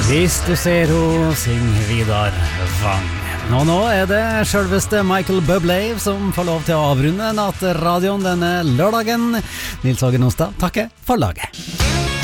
Hvis du ser ho, syng Vidar Vang. Og nå det selveste Michael Bublé som får lov til å avrunde nattradioen denne lørdagen. Nils Åge Nostad takker for laget.